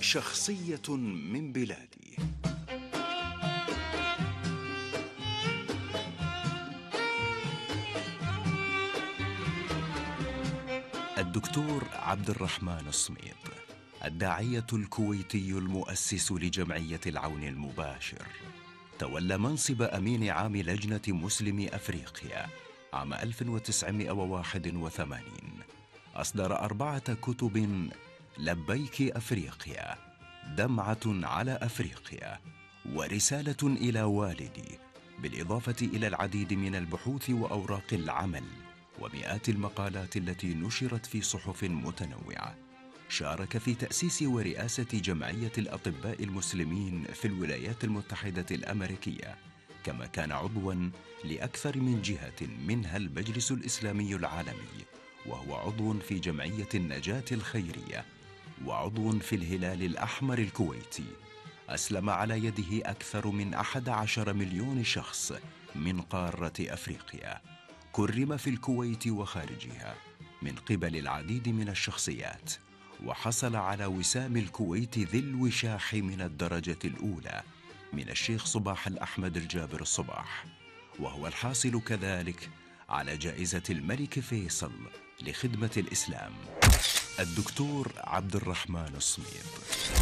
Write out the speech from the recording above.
شخصية من بلادي. الدكتور عبد الرحمن الصميد، الداعية الكويتي المؤسس لجمعية العون المباشر، تولى منصب أمين عام لجنة مسلمي أفريقيا عام 1981. أصدر 4 كتب: لبيك أفريقيا، دمعة على أفريقيا، ورسالة إلى والدي، بالإضافة إلى العديد من البحوث وأوراق العمل ومئات المقالات التي نشرت في صحف متنوعة. شارك في تأسيس ورئاسة جمعية الأطباء المسلمين في الولايات المتحدة الأمريكية، كما كان عضواً لأكثر من جهة منها المجلس الإسلامي العالمي، وهو عضو في جمعية النجاة الخيرية، وعضو في الهلال الأحمر الكويتي. أسلم على يده أكثر من 11 مليون شخص من قارة أفريقيا. كرم في الكويت وخارجها من قبل العديد من الشخصيات، وحصل على وسام الكويت ذي الوشاح من الدرجة الأولى من الشيخ صباح الأحمد الجابر الصباح، وهو الحاصل كذلك على جائزة الملك فيصل لخدمة الإسلام. الدكتور عبد الرحمن الصميد.